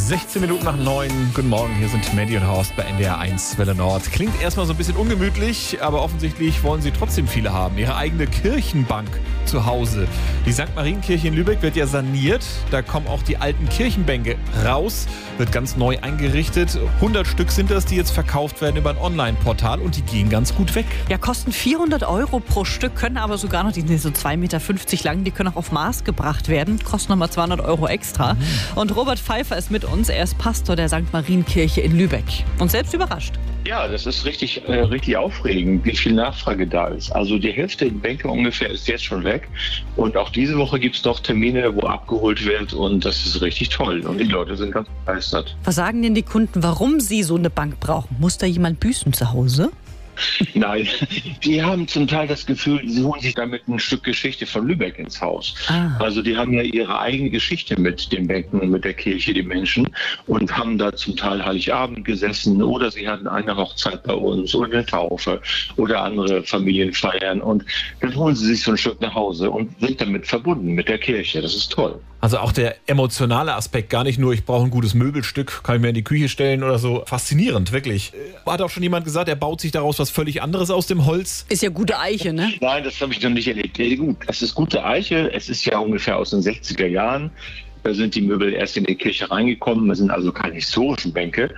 16 Minuten nach 9. Guten Morgen, hier sind Mandy und Horst bei NDR 1 Welle Nord. Klingt erstmal so ein bisschen ungemütlich, aber offensichtlich wollen sie trotzdem viele haben. Ihre eigene Kirchenbank zu Hause. Die St. Marienkirche in Lübeck wird ja saniert. Da kommen auch die alten Kirchenbänke raus. Wird ganz neu eingerichtet. 100 Stück sind das, die jetzt verkauft werden über ein Online-Portal und die gehen ganz gut weg. Ja, kosten 400 € pro Stück, können aber sogar noch, die sind so 2,50 Meter lang, die können auch auf Maß gebracht werden. Kosten nochmal 200 € extra. Und Robert Pfeiffer ist mit uns. Er ist Pastor der St. Marienkirche in Lübeck. Und selbst überrascht. Ja, das ist richtig aufregend, wie viel Nachfrage da ist. Also die Hälfte der Bänke ungefähr ist jetzt schon weg. Und auch diese Woche gibt es noch Termine, wo abgeholt wird. Und das ist richtig toll. Und die Leute sind ganz begeistert. Was sagen denn die Kunden, warum sie so eine Bank brauchen? Muss da jemand büßen zu Hause? Nein, die haben zum Teil das Gefühl, sie holen sich damit ein Stück Geschichte von Lübeck ins Haus. Also die haben ja ihre eigene Geschichte mit den Bänken und mit der Kirche, die Menschen, und haben da zum Teil Heiligabend gesessen oder sie hatten eine Hochzeit bei uns oder eine Taufe oder andere Familienfeiern und dann holen sie sich so ein Stück nach Hause und sind damit verbunden mit der Kirche. Das ist toll. Also auch der emotionale Aspekt, gar nicht nur, ich brauche ein gutes Möbelstück, kann ich mir in die Küche stellen oder so. Faszinierend, wirklich. Hat auch schon jemand gesagt, er baut sich daraus was völlig anderes aus dem Holz? Ist ja gute Eiche, ne? Nein, das habe ich noch nicht erlebt. Ja, gut, es ist gute Eiche, es ist ja ungefähr aus den 60er Jahren. Da sind die Möbel erst in die Kirche reingekommen. Das sind also keine historischen Bänke.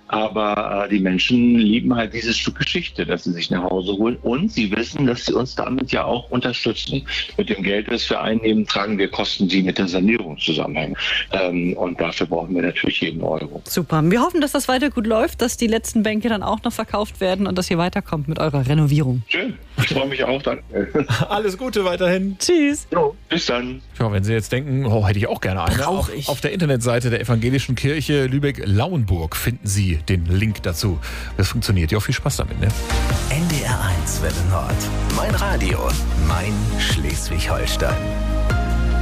Aber die Menschen lieben halt dieses Stück Geschichte, das sie sich nach Hause holen. Und sie wissen, dass sie uns damit ja auch unterstützen. Mit dem Geld, das wir einnehmen, tragen wir Kosten, die mit der Sanierung zusammenhängen. Und dafür brauchen wir natürlich jeden Euro. Super. Wir hoffen, dass das weiter gut läuft, dass die letzten Bänke dann auch noch verkauft werden und dass ihr weiterkommt mit eurer Renovierung. Schön. Ich freue mich auch. Danke. Alles Gute weiterhin. Tschüss. Jo, bis dann. Ja, wenn Sie jetzt denken, oh, hätte ich auch gerne eine. Brauch ich. Auf der Internetseite der Evangelischen Kirche Lübeck-Lauenburg finden Sie den Link dazu. Das funktioniert. Ja, viel Spaß damit, ne? NDR 1 Welle Nord. Mein Radio, mein Schleswig-Holstein.